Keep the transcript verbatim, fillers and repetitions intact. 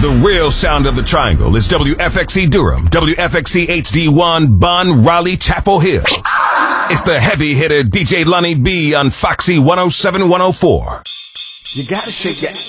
The real sound of the triangle is W F X C Durham, W F X C H D one, Bonn, Raleigh, Chapel Hill. It's the heavy hitter D J Lonnie B on Foxy one oh seven, one oh four. You gotta shake your